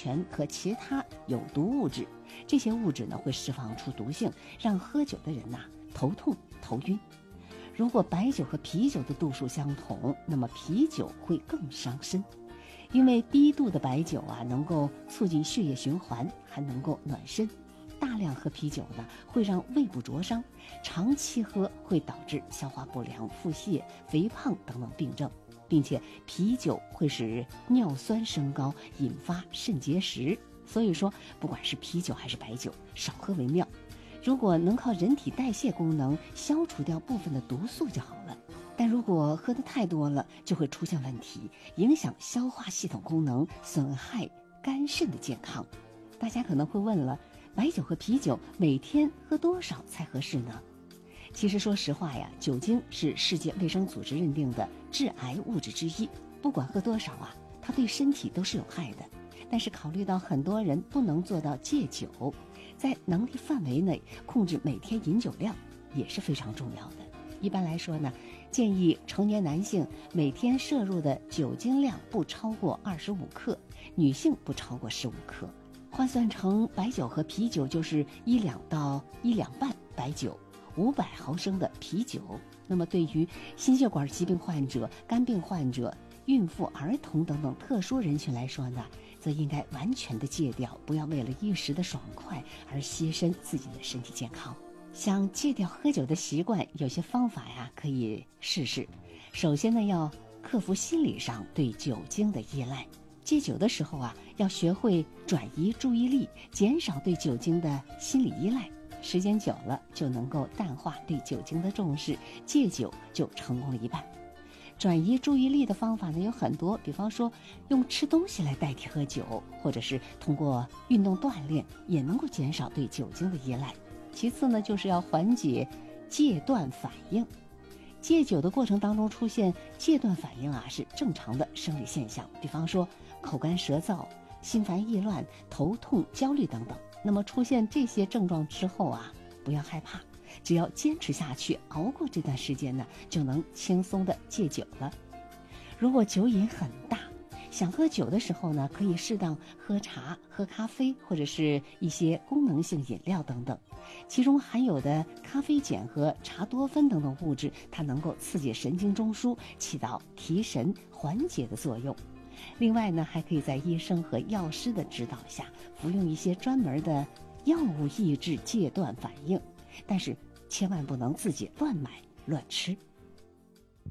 醛和其他有毒物质，这些物质呢会释放出毒性，让喝酒的人头痛头晕。如果白酒和啤酒的度数相同，那么啤酒会更伤身，因为低度的白酒能够促进血液循环，还能够暖身。大量喝啤酒呢会让胃部灼伤，长期喝会导致消化不良、腹泻、肥胖等等病症，并且啤酒会使尿酸升高，引发肾结石。所以说不管是啤酒还是白酒，少喝为妙。如果能靠人体代谢功能消除掉部分的毒素就好了，但如果喝得太多了，就会出现问题，影响消化系统功能，损害肝肾的健康。大家可能会问了，白酒和啤酒每天喝多少才合适呢？其实说实话酒精是世界卫生组织认定的致癌物质之一，不管喝多少它对身体都是有害的。但是考虑到很多人不能做到戒酒，在能力范围内控制每天饮酒量也是非常重要的。一般来说呢，建议成年男性每天摄入的酒精量不超过25克，女性不超过15克。换算成白酒和啤酒就是1两到1两半白酒，500毫升的啤酒。那么对于心血管疾病患者、肝病患者、孕妇、儿童等等特殊人群来说呢，则应该完全的戒掉，不要为了一时的爽快而牺牲自己的身体健康。想戒掉喝酒的习惯，有些方法可以试试。首先呢，要克服心理上对酒精的依赖。戒酒的时候要学会转移注意力，减少对酒精的心理依赖。时间久了，就能够淡化对酒精的重视，戒酒就成功了一半。转移注意力的方法呢有很多，比方说用吃东西来代替喝酒，或者是通过运动锻炼，也能够减少对酒精的依赖。其次呢，就是要缓解戒断反应。戒酒的过程当中出现戒断反应是正常的生理现象，比方说口干舌燥、心烦意乱、头痛、焦虑等等。那么出现这些症状之后不要害怕，只要坚持下去，熬过这段时间呢，就能轻松的戒酒了。如果酒瘾很大，想喝酒的时候呢，可以适当喝茶、喝咖啡，或者是一些功能性饮料等等。其中含有的咖啡碱和茶多酚等等物质，它能够刺激神经中枢，起到提神缓解的作用。另外呢，还可以在医生和药师的指导下服用一些专门的药物抑制戒断反应，但是千万不能自己乱买乱吃。